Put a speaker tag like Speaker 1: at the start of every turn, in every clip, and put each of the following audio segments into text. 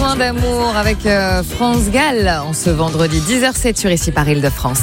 Speaker 1: Besoin d'amour avec France Gall en ce vendredi 10h07 sur Ici Paris Île-de-France.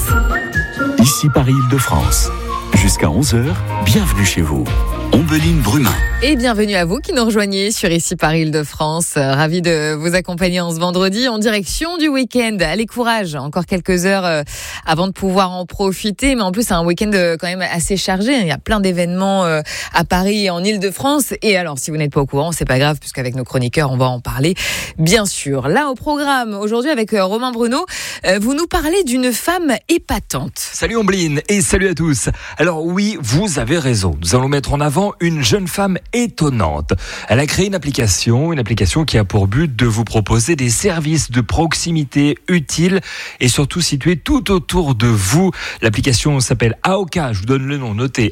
Speaker 2: Ici Paris Île-de-France. Jusqu'à 11h, bienvenue chez vous. Ombeline Brumin.
Speaker 1: Et bienvenue à vous qui nous rejoignez sur Ici Paris Île-de-France. Ravi de vous accompagner en ce vendredi en direction du week-end. Allez, courage, encore quelques heures avant de pouvoir en profiter. Mais en plus, c'est un week-end quand même assez chargé. Il y a plein d'événements à Paris et en Île-de-France. Et alors, si vous n'êtes pas au courant, c'est pas grave, puisqu'avec nos chroniqueurs, on va en parler, bien sûr. Là, au programme, aujourd'hui, avec Romain Bruno, vous nous parlez d'une femme épatante.
Speaker 3: Salut Ombeline et salut à tous. Alors oui, vous avez raison. Nous allons mettre en avant une jeune femme étonnante. Elle a créé une application qui a pour but de vous proposer des services de proximité utiles et surtout situés tout autour de vous. L'application s'appelle Aoka, je vous donne le nom, notez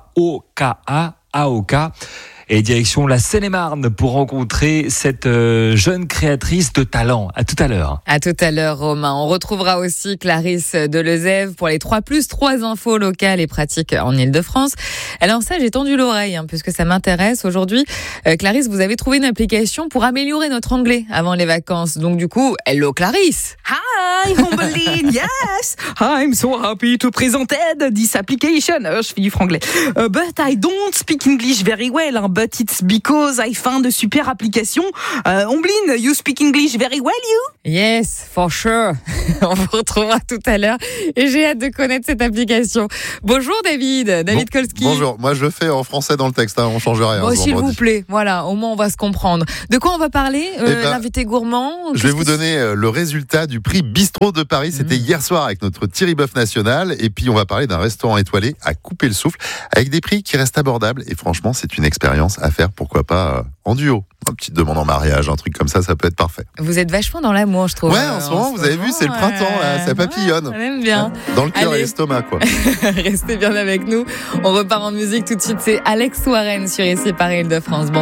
Speaker 3: A-O-K-A, Aoka. Et direction la Seine-et-Marne pour rencontrer cette jeune créatrice de talent. À tout à l'heure.
Speaker 1: À tout à l'heure, Romain. On retrouvera aussi Clarisse Delezève pour les 3+3 infos locales et pratiques en Île-de-France. Alors ça, j'ai tendu l'oreille, puisque ça m'intéresse. Aujourd'hui, Clarisse, vous avez trouvé une application pour améliorer notre anglais avant les vacances. Donc du coup, hello Clarisse.
Speaker 4: Hi, Ombeline, yes! I'm so happy to present this application. Je fais du franglais. But I don't speak English very well, but it's because I found a super application. Ombeline, you speak English very well, you?
Speaker 1: Yes, for sure. On vous retrouvera tout à l'heure et j'ai hâte de connaître cette application. Bonjour David Kolski.
Speaker 5: Bonjour, moi je le fais en français dans le texte, on change rien.
Speaker 1: Bon, s'il vous plaît, voilà, au moins on va se comprendre. De quoi on va parler l'invité gourmand?
Speaker 5: Je vais vous donner le résultat du prix Bistrot de Paris. C'était hier soir avec notre Thierry Boeuf national. Et puis on va parler d'un restaurant étoilé à couper le souffle avec des prix qui restent abordables. Et franchement, c'est une expérience à faire, pourquoi pas en duo. Une petite demande en mariage, un truc comme ça peut être parfait.
Speaker 1: Vous êtes vachement dans l'amour, je trouve.
Speaker 5: Ouais, en ce moment, vous avez vu, c'est le printemps, là, ça papillonne.
Speaker 1: On aime bien.
Speaker 5: Dans le cœur et
Speaker 1: Allez.
Speaker 5: l'estomac, quoi.
Speaker 1: Restez bien avec nous. On repart en musique tout de suite. C'est Alex Warren sur Ici Paris Île-de-France. Bon